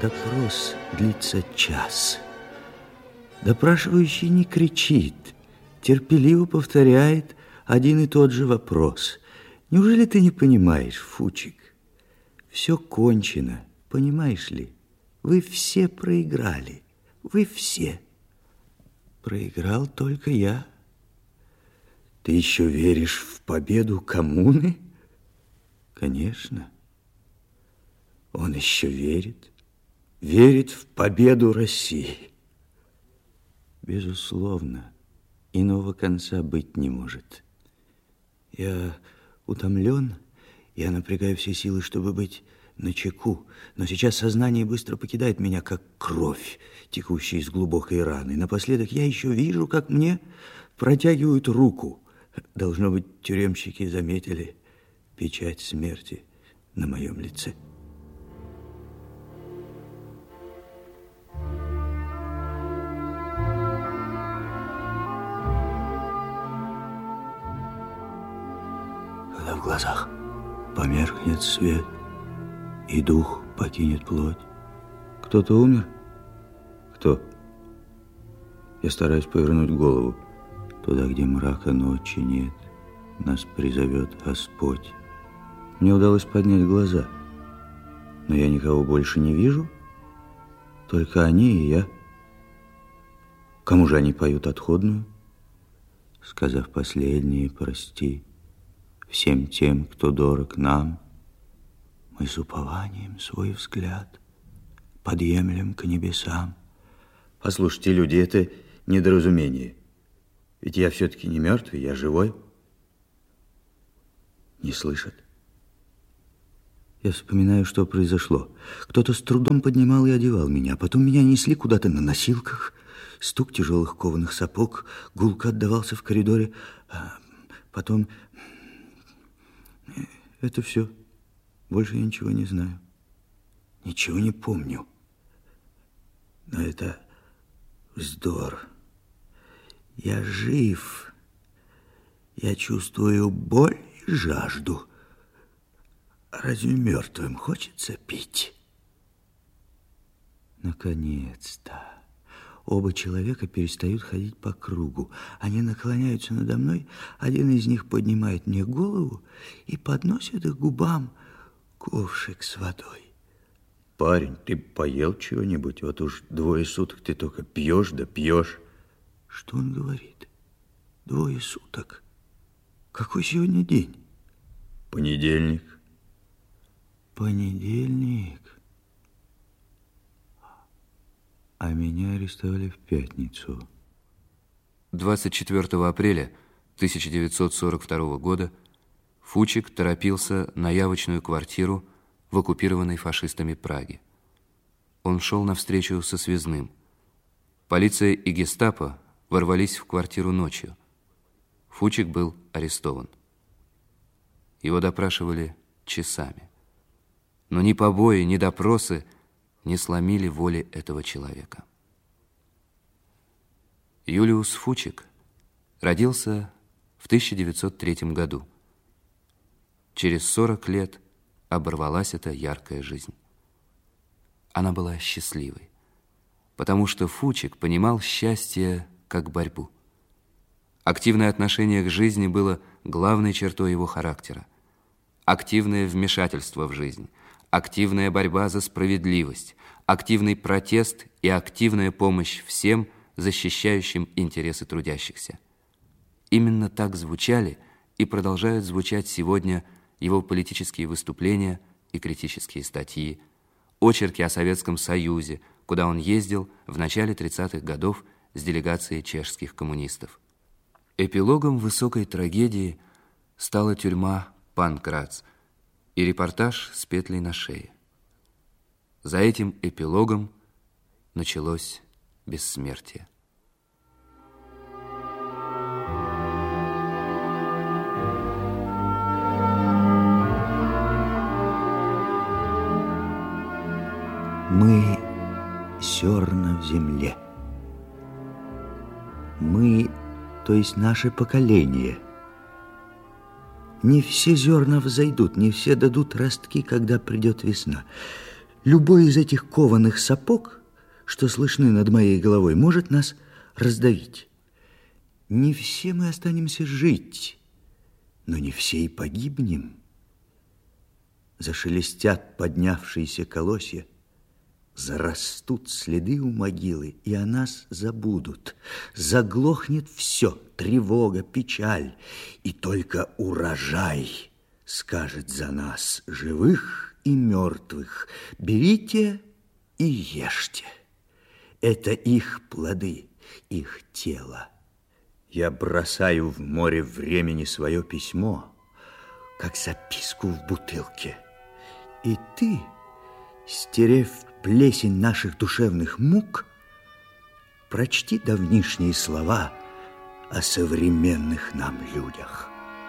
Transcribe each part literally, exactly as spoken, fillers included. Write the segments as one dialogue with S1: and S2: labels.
S1: Допрос длится час. Допрашивающий не кричит, терпеливо повторяет один и тот же вопрос. Неужели ты не понимаешь, Фучик? Все кончено, понимаешь ли? Вы все проиграли, вы все. Проиграл только я. Ты еще веришь в победу коммуны? Конечно. Он еще верит. Верит в победу России. Безусловно, иного конца быть не может. Я утомлен, я напрягаю все силы, чтобы быть начеку, но сейчас сознание быстро покидает меня, как кровь, текущая из глубокой раны. Напоследок я еще вижу, как мне протягивают руку. Должно быть, тюремщики заметили печать смерти на моем лице. Когда в глазах померкнет свет, и дух покинет плоть. Кто-то умер? Кто? Я стараюсь повернуть голову. Туда, где мрака ночи нет, нас призовет Господь. Мне удалось поднять глаза, но я никого больше не вижу. Только они и я. Кому же они поют отходную? Сказав последнее «прости» всем тем, кто дорог нам, мы с упованием свой взгляд подъемлем к небесам. Послушайте, люди, это недоразумение. Ведь я все-таки не мертвый, я живой. Не слышат. Я вспоминаю, что произошло. Кто-то с трудом поднимал и одевал меня. Потом меня несли куда-то на носилках. Стук тяжелых кованых сапог гулко отдавался в коридоре. А потом... Это все. Больше я ничего не знаю. Ничего не помню. Но это вздор. Я жив. Я чувствую боль и жажду. Разве мертвым хочется пить? Наконец-то. Оба человека перестают ходить по кругу. Они наклоняются надо мной. Один из них поднимает мне голову и подносит к губам ковшик с водой. Парень, ты поел чего-нибудь? Вот уж двое суток ты только пьешь да пьешь. Что он говорит? Двое суток? Какой сегодня день? Понедельник. Понедельник. А меня арестовали в пятницу.
S2: двадцать четвёртого апреля тысяча девятьсот сорок второго года Фучик торопился на явочную квартиру в оккупированной фашистами Праге. Он шел навстречу со связным. Полиция и гестапо ворвались в квартиру ночью. Фучик был арестован. Его допрашивали часами. Но ни побои, ни допросы не сломили воли этого человека. Юлиус Фучик родился в тысяча девятьсот третьем году. Через сорок лет оборвалась эта яркая жизнь. Она была счастливой, потому что Фучик понимал счастье как борьбу. Активное отношение к жизни было главной чертой его характера. Активное вмешательство в жизнь, активная борьба за справедливость, активный протест и активная помощь всем, защищающим интересы трудящихся. Именно так звучали и продолжают звучать сегодня его политические выступления и критические статьи, очерки о Советском Союзе, куда он ездил в начале тридцатых годов с делегацией чешских коммунистов. Эпилогом высокой трагедии стала тюрьма Панкратц и репортаж с петлей на шее. За этим эпилогом началось бессмертие.
S1: Мы зерна в земле. Мы, то есть наше поколение. Не все зерна взойдут, не все дадут ростки, когда придет весна. Любой из этих кованых сапог, что слышны над моей головой, может нас раздавить. Не все мы останемся жить, но не все и погибнем. Зашелестят поднявшиеся колосья, зарастут следы у могилы, и о нас забудут. Заглохнет все, тревога, печаль, и только урожай скажет за нас, живых и мертвых: берите и ешьте. Это их плоды, их тело. Я бросаю в море времени свое письмо, как записку в бутылке. И ты, стерев плесень наших душевных мук, прочти давнишние слова о современных нам людях.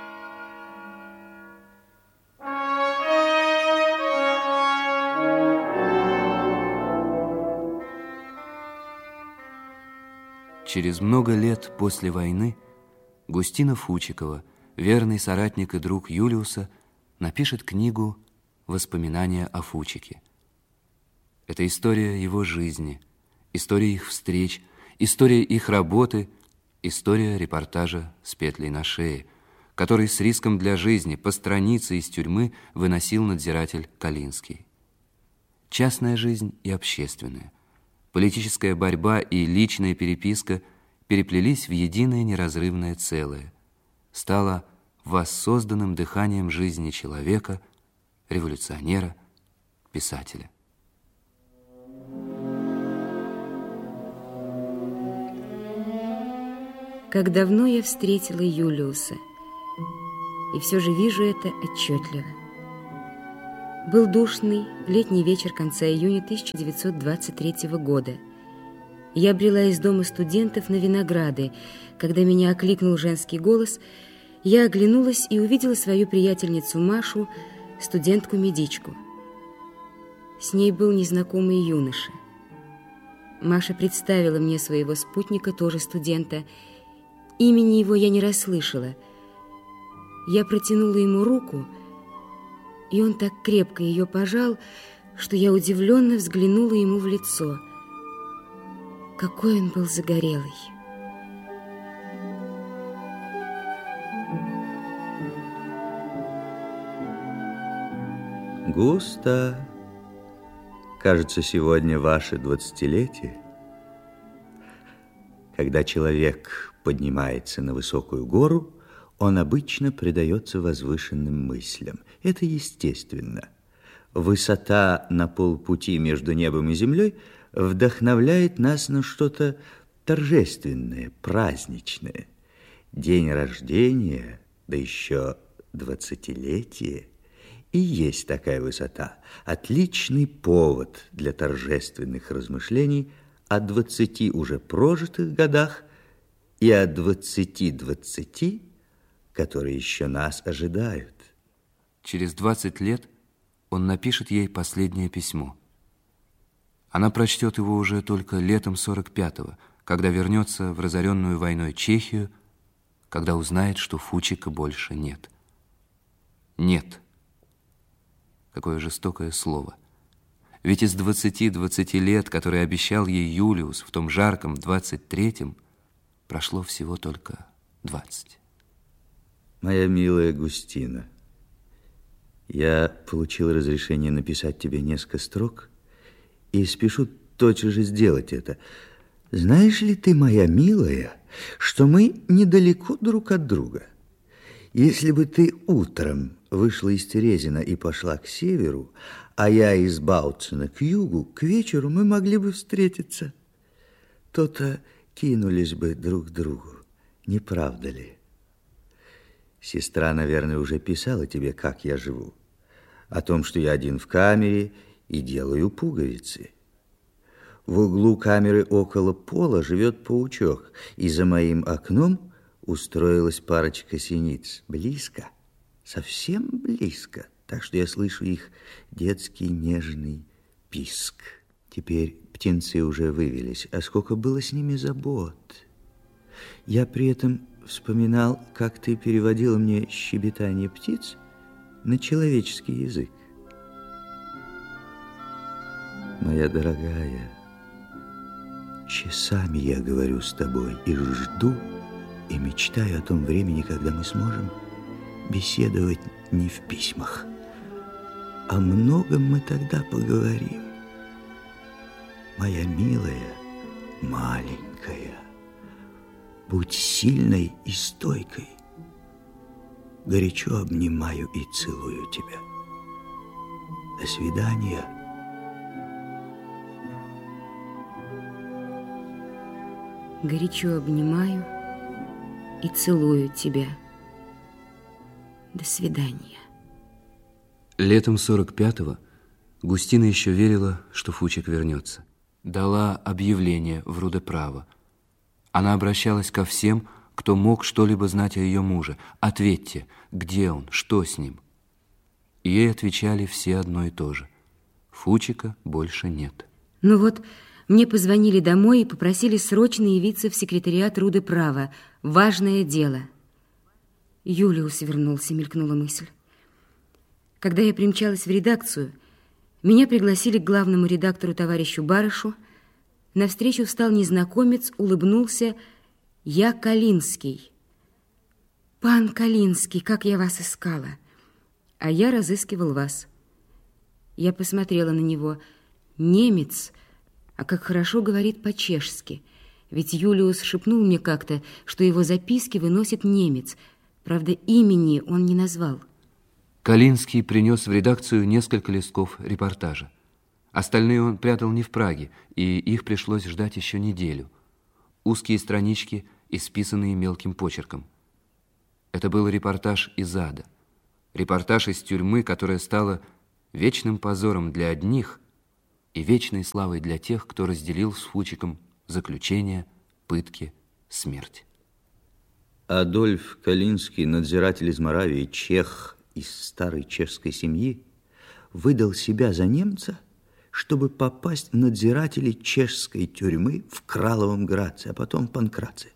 S2: Через много лет после войны Густина Фучикова, верный соратник и друг Юлиуса, напишет книгу «Воспоминания о Фучике». Это история его жизни, история их встреч, история их работы, история репортажа с петлей на шее, который с риском для жизни по странице из тюрьмы выносил надзиратель Калинский. Частная жизнь и общественная, политическая борьба и личная переписка переплелись в единое неразрывное целое, стало воссозданным дыханием жизни человека, революционера, писателя.
S3: Как давно я встретила Юлиуса, и все же вижу это отчетливо. Был душный летний вечер конца июня тысяча девятьсот двадцать третьего года. Я брела из дома студентов на Винограды. Когда меня окликнул женский голос, я оглянулась и увидела свою приятельницу Машу, студентку-медичку. С ней был незнакомый юноша. Маша представила мне своего спутника, тоже студента. Имени его я не расслышала. Я протянула ему руку, и он так крепко ее пожал, что я удивленно взглянула ему в лицо. Какой он был загорелый!
S1: Густо. Кажется, сегодня ваше двадцатилетие. Когда человек поднимается на высокую гору, он обычно предается возвышенным мыслям. Это естественно. Высота на полпути между небом и землей вдохновляет нас на что-то торжественное, праздничное. День рождения, да еще двадцатилетие, и есть такая высота. Отличный повод для торжественных размышлений о двадцати уже прожитых годах и о двадцати-двадцати, которые еще нас ожидают.
S2: Через двадцать лет он напишет ей последнее письмо. Она прочтет его уже только летом сорок пятого, когда вернется в разоренную войной Чехию, когда узнает, что Фучика больше нет. Нет. Какое жестокое слово. Ведь из двадцати-двадцати лет, которые обещал ей Юлиус в том жарком двадцать третьем, прошло всего только двадцать.
S1: Моя милая Густина, я получил разрешение написать тебе несколько строк и спешу тотчас же сделать это. Знаешь ли ты, моя милая, что мы недалеко друг от друга? Если бы ты утром вышла из Терезина и пошла к северу, а я из Бауцена к югу, к вечеру мы могли бы встретиться. То-то кинулись бы друг к другу, не правда ли? Сестра, наверное, уже писала тебе, как я живу. О том, что я один в камере и делаю пуговицы. В углу камеры около пола живет паучок, и за моим окном устроилась парочка синиц. Близко, совсем близко, так что я слышу их детский нежный писк. Теперь птенцы уже вывелись, а сколько было с ними забот. Я при этом вспоминал, как ты переводила мне щебетание птиц на человеческий язык. Моя дорогая, часами я говорю с тобой и жду, и мечтаю о том времени, когда мы сможем беседовать не в письмах. О многом мы тогда поговорим. Моя милая, маленькая, будь сильной и стойкой. Горячо обнимаю и целую тебя. До свидания.
S3: Горячо обнимаю и целую тебя. До свидания.
S2: Летом сорок пятого Густина еще верила, что Фучик вернется. Дала объявление в Рудеправо. Она обращалась ко всем, кто мог что-либо знать о ее муже. Ответьте, где он, что с ним? И ей отвечали все одно и то же. Фучика больше нет.
S3: Ну вот, мне позвонили домой и попросили срочно явиться в секретариат Рудеправо. Важное дело. Юлиус вернулся, мелькнула мысль. Когда я примчалась в редакцию, меня пригласили к главному редактору товарищу Барышу. Навстречу встал незнакомец, улыбнулся. Я Калинский. Пан Калинский, как я вас искала. А я разыскивал вас. Я посмотрела на него. Немец, а как хорошо говорит по-чешски. Ведь Юлиус шепнул мне как-то, что его записки выносит немец. Правда, имени он не назвал.
S2: Калинский принес в редакцию несколько листков репортажа. Остальные он прятал не в Праге, и их пришлось ждать еще неделю. Узкие странички, исписанные мелким почерком. Это был репортаж из ада. Репортаж из тюрьмы, которая стала вечным позором для одних и вечной славой для тех, кто разделил с Фучиком заключение, пытки, смерть.
S1: Адольф Калинский, надзиратель из Моравии, чех из старой чешской семьи, выдал себя за немца, чтобы попасть в надзиратели чешской тюрьмы в Краловом Граце, а потом в Панкраце.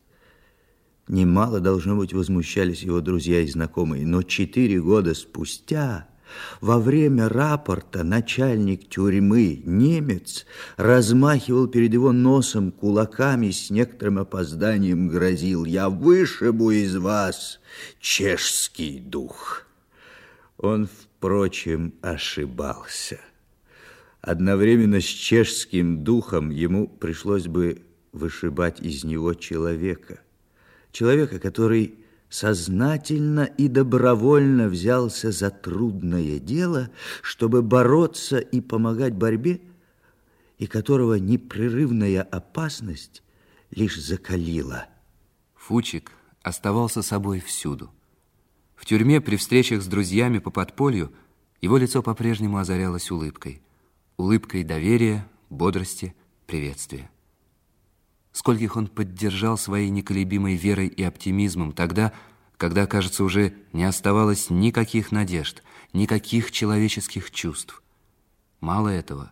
S1: Немало, должно быть, возмущались его друзья и знакомые, но четыре года спустя, во время рапорта, начальник тюрьмы, немец, размахивал перед его носом кулаками, с некоторым опозданием грозил: «Я вышибу из вас чешский дух». Он, впрочем, ошибался. Одновременно с чешским духом ему пришлось бы вышибать из него человека. Человека, который сознательно и добровольно взялся за трудное дело, чтобы бороться и помогать борьбе, и которого непрерывная опасность лишь закалила.
S2: Фучик оставался собой всюду. В тюрьме при встречах с друзьями по подполью его лицо по-прежнему озарялось улыбкой. Улыбкой доверия, бодрости, приветствия. Скольких он поддержал своей неколебимой верой и оптимизмом тогда, когда, кажется, уже не оставалось никаких надежд, никаких человеческих чувств. Мало этого.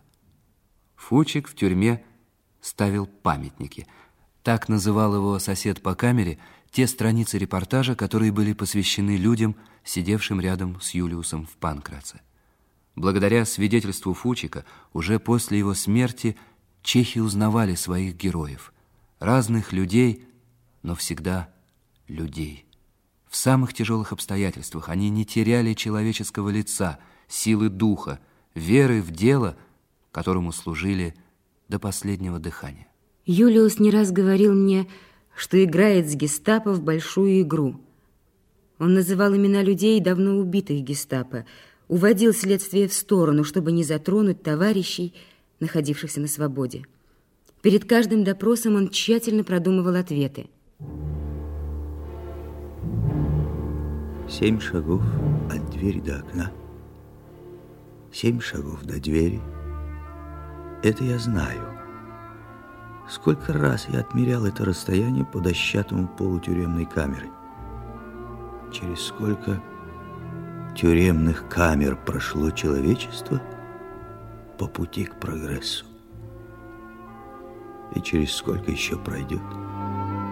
S2: Фучик в тюрьме ставил памятники. Так называл его сосед по камере те страницы репортажа, которые были посвящены людям, сидевшим рядом с Юлиусом в Панкраце. Благодаря свидетельству Фучика, уже после его смерти чехи узнавали своих героев. Разных людей, но всегда людей. В самых тяжелых обстоятельствах они не теряли человеческого лица, силы духа, веры в дело, которому служили до последнего дыхания.
S3: Юлиус не раз говорил мне, что играет с гестапо в большую игру. Он называл имена людей, давно убитых гестапо, уводил следствие в сторону, чтобы не затронуть товарищей, находившихся на свободе. Перед каждым допросом он тщательно продумывал ответы.
S1: Семь шагов от двери до окна, семь шагов до двери. Это я знаю. Сколько раз я отмерял это расстояние по дощатому полу тюремной камеры. Через сколько тюремных камер прошло человечество по пути к прогрессу. И через сколько еще пройдет.